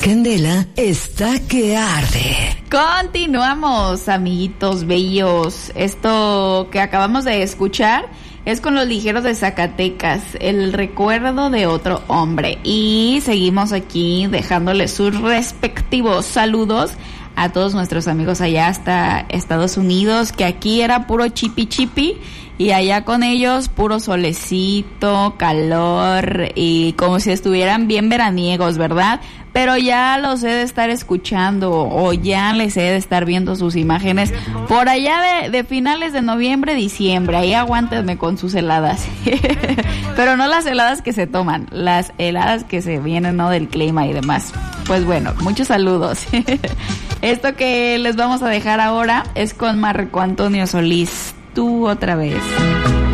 Candela está que arde. Continuamos, amiguitos bellos. Esto que acabamos de escuchar es con Los Ligeros de Zacatecas, El recuerdo de otro hombre. Y seguimos aquí dejándoles sus respectivos saludos a todos nuestros amigos allá hasta Estados Unidos, que aquí era puro chipi chipi y allá con ellos puro solecito, calor y como si estuvieran bien veraniegos, ¿verdad? Pero ya los he de estar escuchando o ya les he de estar viendo sus imágenes por allá de finales de noviembre, diciembre. Ahí aguántenme con sus heladas. Pero no las heladas que se toman, las heladas que se vienen, ¿no? Del clima y demás. Pues bueno, muchos saludos. Esto que les vamos a dejar ahora es con Marco Antonio Solís. Tú otra vez.